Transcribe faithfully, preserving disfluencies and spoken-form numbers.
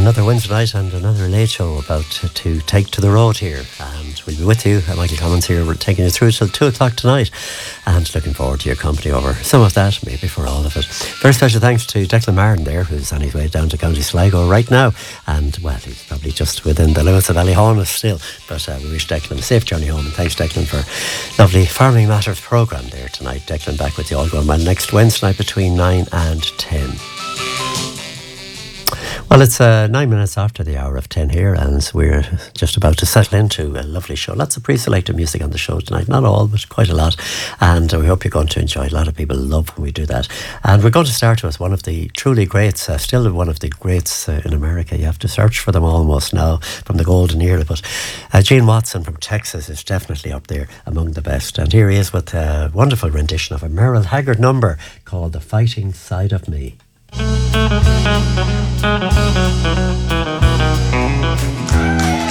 Another Wednesday night and another late show about to, to take to the road here, and we'll be with you. Michael Collins here. We're taking you through till two o'clock tonight, and looking forward to your company over some of that, maybe for all of it. Very special thanks to Declan Martin there, who's on his way down to County Sligo right now, and well, he's probably just within the limits of Ballyhonus still, but uh, we wish Declan a safe journey home, and thanks Declan for lovely Farming Matters programme there tonight. Declan back with you all going well next Wednesday night between nine and ten. Well, it's uh, nine minutes after the hour of ten here, and we're just about to settle into a lovely show. Lots of pre-selected music on the show tonight. Not all, but quite a lot. And uh, we hope you're going to enjoy it. A lot of people love when we do that. And we're going to start with one of the truly greats, uh, still one of the greats uh, in America. You have to search for them almost now from the golden era. But uh, Gene Watson from Texas is definitely up there among the best. And here he is with a wonderful rendition of a Merle Haggard number called The Fighting Side of Me.